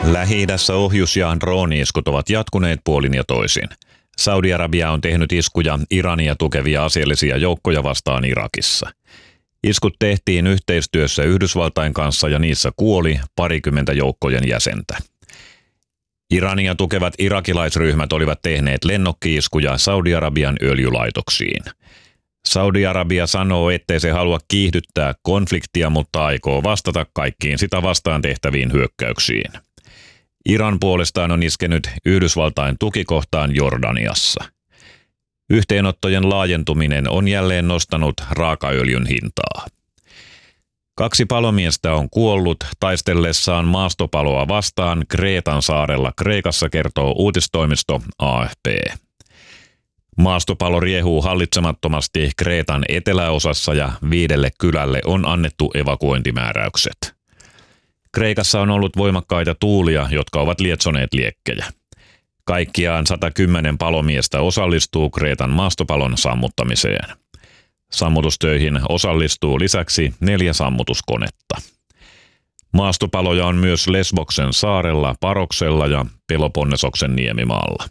Lähi-idässä ohjus- ja drooni-iskut ovat jatkuneet puolin ja toisin. Saudi-Arabia on tehnyt iskuja Irania tukevia aseellisia joukkoja vastaan Irakissa. Iskut tehtiin yhteistyössä Yhdysvaltain kanssa ja niissä kuoli parikymmentä joukkojen jäsentä. Irania tukevat irakilaisryhmät olivat tehneet lennokki-iskuja Saudi-Arabian öljylaitoksiin. Saudi-Arabia sanoo, ettei se halua kiihdyttää konfliktia, mutta aikoo vastata kaikkiin sitä vastaan tehtäviin hyökkäyksiin. Iran puolestaan on iskenyt Yhdysvaltain tukikohtaan Jordaniassa. Yhteenottojen laajentuminen on jälleen nostanut raakaöljyn hintaa. 2 palomiestä on kuollut taistellessaan maastopaloa vastaan Kreetan saarella Kreikassa, kertoo uutistoimisto AFP. Maastopalo riehuu hallitsemattomasti Kreetan eteläosassa ja 5 kylälle on annettu evakuointimääräykset. Kreikassa on ollut voimakkaita tuulia, jotka ovat lietsoneet liekkejä. Kaikkiaan 110 palomiestä osallistuu Kreetan maastopalon sammuttamiseen. Sammutustöihin osallistuu lisäksi 4 sammutuskonetta. Maastopaloja on myös Lesboksen saarella, Paroksella ja Peloponnesoksen niemimaalla.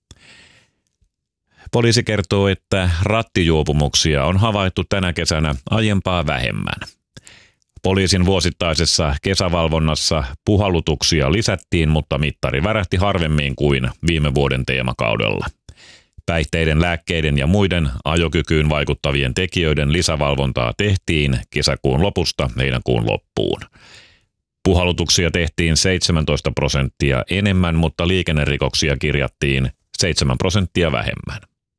Poliisi kertoo, että rattijuopumuksia on havaittu tänä kesänä aiempaa vähemmän. Poliisin vuosittaisessa kesävalvonnassa puhallutuksia lisättiin, mutta mittari värähti harvemmin kuin viime vuoden teemakaudella. Päihteiden, lääkkeiden ja muiden ajokykyyn vaikuttavien tekijöiden lisävalvontaa tehtiin kesäkuun lopusta heinäkuun loppuun. Puhallutuksia tehtiin 17% enemmän, mutta liikennerikoksia kirjattiin 7% vähemmän.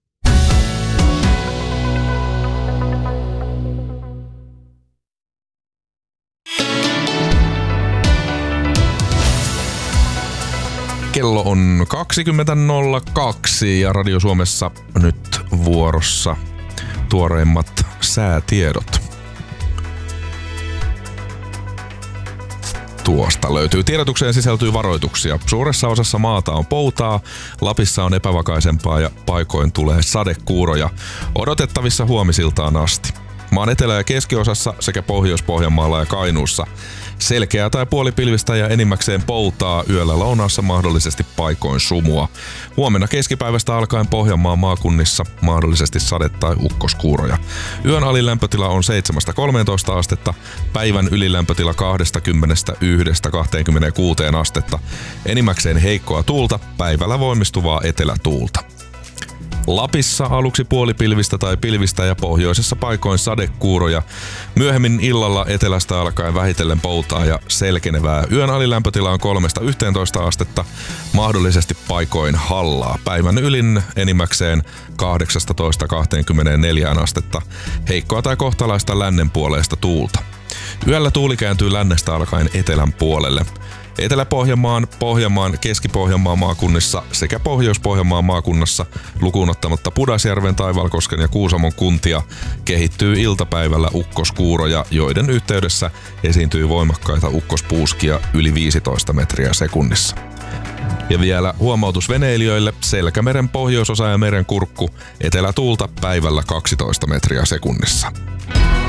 Kello on 20.02 ja Radio Suomessa nyt vuorossa tuoreimmat säätiedot. Tuosta löytyy. Tiedotukseen sisältyy varoituksia. Suuressa osassa maata on poutaa, Lapissa on epävakaisempaa ja paikoin tulee sadekuuroja. Odotettavissa huomisiltaan asti. Maan etelä- ja keskiosassa sekä Pohjois-Pohjanmaalla ja Kainuussa selkeää tai puolipilvistä ja enimmäkseen poutaa, yöllä lounaassa mahdollisesti paikoin sumua. Huomenna keskipäivästä alkaen Pohjanmaan maakunnissa mahdollisesti sade- tai ukkoskuuroja. Yön alilämpötila on 7-13 astetta, päivän ylilämpötila 21-26 astetta. Enimmäkseen heikkoa tuulta, päivällä voimistuvaa etelätuulta. Lapissa aluksi puolipilvistä tai pilvistä ja pohjoisessa paikoin sadekuuroja. Myöhemmin illalla etelästä alkaen vähitellen poutaa ja selkenevää. Yön alilämpötila on 3-11 astetta, mahdollisesti paikoin hallaa. Päivän ylin enimmäkseen 18-24 astetta. Heikkoa tai kohtalaista lännenpuoleista tuulta. Yöllä tuuli kääntyy lännestä alkaen etelän puolelle. Etelä-Pohjanmaan, Pohjanmaan, Keski-Pohjanmaan maakunnissa sekä Pohjois-Pohjanmaan maakunnassa lukuun ottamatta Pudasjärven, Taivalkosken ja Kuusamon kuntia kehittyy iltapäivällä ukkoskuuroja, joiden yhteydessä esiintyy voimakkaita ukkospuuskia yli 15 metriä sekunnissa. Ja vielä huomautus veneilijöille: Selkämeren pohjoisosa ja merenkurkku, etelätuulta päivällä 12 metriä sekunnissa.